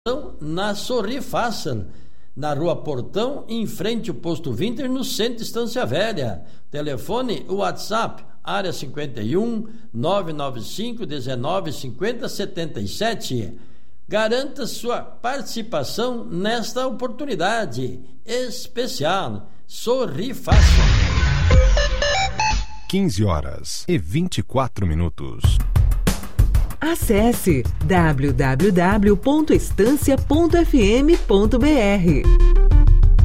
Na Sorri Fácil, na Rua Portão, em frente ao Posto Winter, no centro Estância Velha. Telefone, WhatsApp, área 51 995 19 50 77. Garanta sua participação nesta oportunidade especial. Sorri Fácil. 15h24. Acesse www.estancia.fm.br.